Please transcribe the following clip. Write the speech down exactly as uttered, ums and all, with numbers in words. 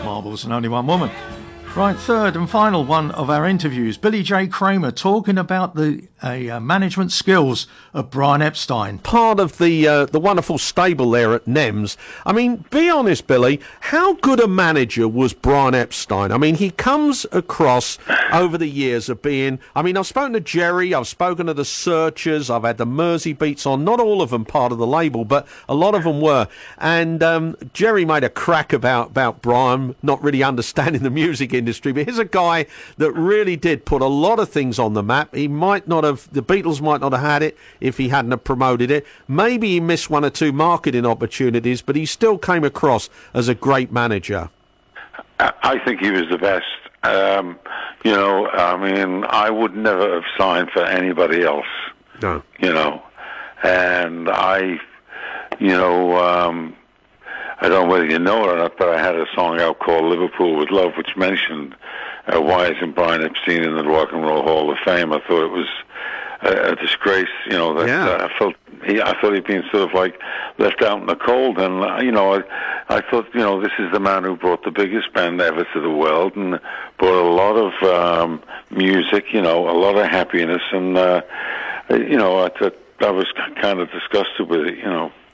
marbles and only one woman. Right, third and final one of our interviews. Billy J. Kramer talking about the uh, management skills of Brian Epstein. Part of the uh, the wonderful stable there at Nems. I mean, be honest, Billy, how good a manager was Brian Epstein? I mean, he comes across over the years of being... I mean, I've spoken to Jerry, I've spoken to the Searchers, I've had the Mersey Beats on, not all of them part of the label, but a lot of them were. And um, Jerry made a crack about, about Brian, not really understanding the music industry. Industry, but here's a guy that really did put a lot of things on the map. He might not have, the Beatles might not have had it if he hadn't have promoted it. Maybe he missed one or two marketing opportunities, but he still came across as a great manager. I think he was the best. Um, you know, I mean, I would never have signed for anybody else. No. You know, and I, you know, um, I don't know whether you know it or not, but I had a song out called Liverpool with Love, which mentioned uh, why isn't Brian Epstein in the Rock and Roll Hall of Fame. I thought it was a, a disgrace, you know, that yeah. uh, I felt he, I thought he'd been sort of like left out in the cold. And, uh, you know, I, I thought, you know, this is the man who brought the biggest band ever to the world and brought a lot of um, music, you know, a lot of happiness. And, uh, you know, I, I was kind of disgusted with it, you know.